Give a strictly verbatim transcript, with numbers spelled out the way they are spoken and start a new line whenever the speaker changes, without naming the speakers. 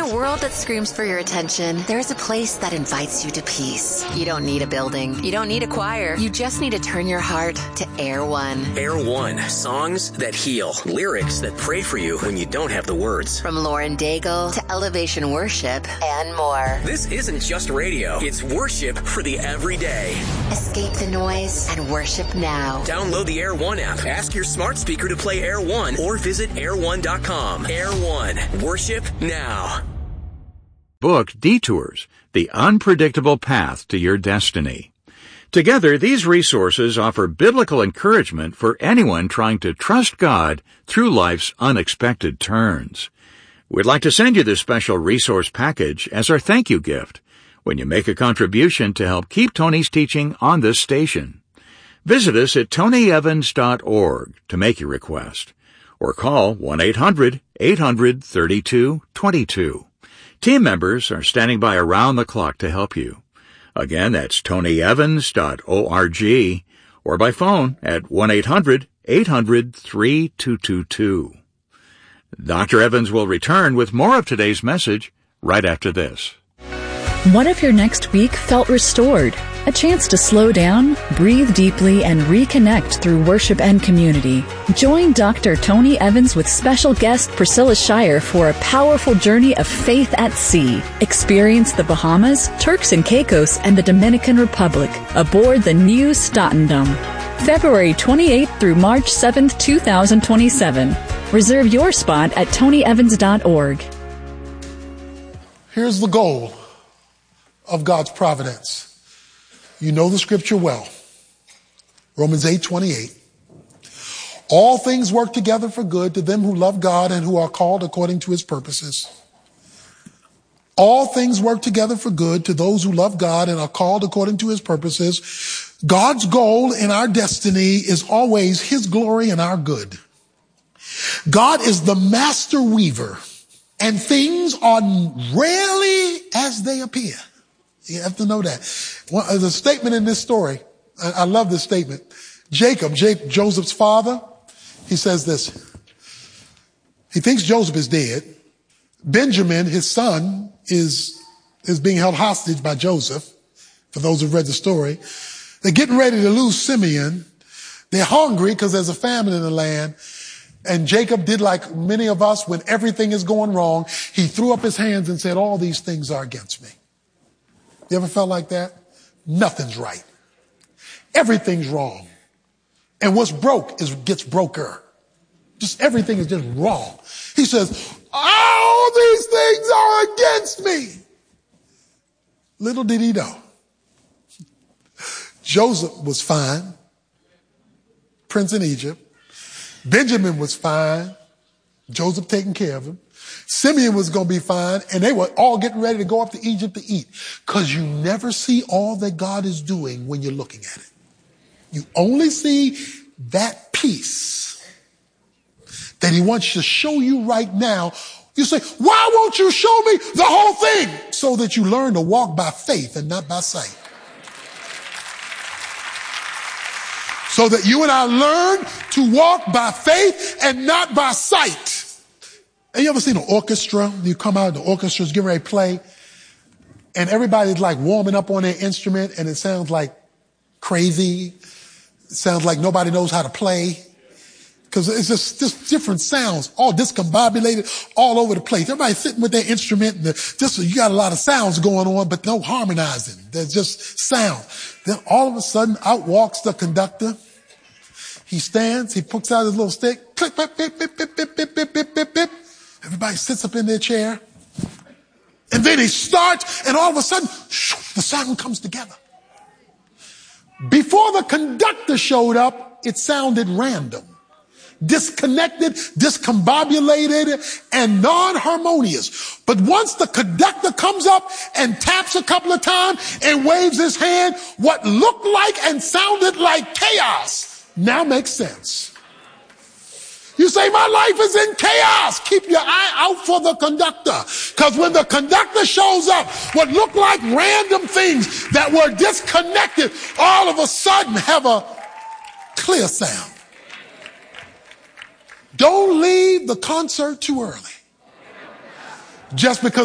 a world that screams for your attention, there's a place that invites you to peace. You don't need a building. You don't need a choir. You just need to turn your heart to Air One.
Air One. Songs that heal. Lyrics that pray for you when you don't have the words.
From Lauren Daigle to Elevation Worship and more.
This isn't just radio. It's worship for the everyday.
Escape the noise and worship now.
Download the Air One app. Ask your smart speaker to play Air One or visit air one dot com. Air One. Worship now.
Book Detours, the unpredictable path to your destiny. Together, these resources offer biblical encouragement for anyone trying to trust God through life's unexpected turns. We'd like to send you this special resource package as our thank you gift when you make a contribution to help keep Tony's teaching on this station. Visit us at tony evans dot org to make your request, or call one eight hundred eight hundred thirty-two twenty-two. Team members are standing by around the clock to help you. Again, that's tony evans dot org, or by phone at one eight hundred eight hundred thirty-two twenty-two. Doctor Evans will return with more of today's message right after this.
What if your next week felt restored? A chance to slow down, breathe deeply, and reconnect through worship and community. Join Doctor Tony Evans with special guest Priscilla Shirer for a powerful journey of faith at sea. Experience the Bahamas, Turks and Caicos, and the Dominican Republic aboard the New Statendom. February twenty-eighth through March seventh, twenty twenty-seven. Reserve your spot at tony evans dot org.
Here's the goal of God's providence. You know the scripture well. Romans eight twenty-eight. All things work together for good to them who love God and who are called according to his purposes. All things work together for good to those who love God and are called according to his purposes. God's goal in our destiny is always his glory and our good. God is the master weaver, and things are rarely as they appear. You have to know that. Well, there's a statement in this story. I, I love this statement. Jacob, Jacob, Joseph's father, he says this. He thinks Joseph is dead. Benjamin, his son, is, is being held hostage by Joseph. For those who've read the story, they're getting ready to lose Simeon. They're hungry because there's a famine in the land. And Jacob did like many of us when everything is going wrong. He threw up his hands and said, all these things are against me. You ever felt like that? Nothing's right. Everything's wrong. And what's broke is gets broker. Just everything is just wrong. He says, all these things are against me. Little did he know. Joseph was fine. Prince in Egypt. Benjamin was fine. Joseph taking care of him. Simeon was going to be fine, and they were all getting ready to go up to Egypt to eat. Because you never see all that God is doing when you're looking at it. You only see that piece that he wants to show you right now. You say, why won't you show me the whole thing? So that you learn to walk by faith and not by sight. So that you and I learn to walk by faith and not by sight. Have you ever seen an orchestra? You come out, the orchestra's getting ready to play, and everybody's like warming up on their instrument, and it sounds like crazy. It sounds like nobody knows how to play. Because it's just, just different sounds, all discombobulated all over the place. Everybody's sitting with their instrument, and just you got a lot of sounds going on, but no harmonizing. There's just sound. Then all of a sudden, out walks the conductor. He stands, he puts out his little stick, click, bip, bip, bip, bip, bip, bip, bip, bip, bip, bip. Everybody sits up in their chair. And then he starts, and all of a sudden, shoo, the sound comes together. Before the conductor showed up, it sounded random, disconnected, discombobulated, and non-harmonious. But once the conductor comes up and taps a couple of times and waves his hand, what looked like and sounded like chaos now makes sense. You say, my life is in chaos. Keep your eye out for the conductor. Because when the conductor shows up, what looked like random things that were disconnected, all of a sudden have a clear sound. Don't leave the concert too early. Just because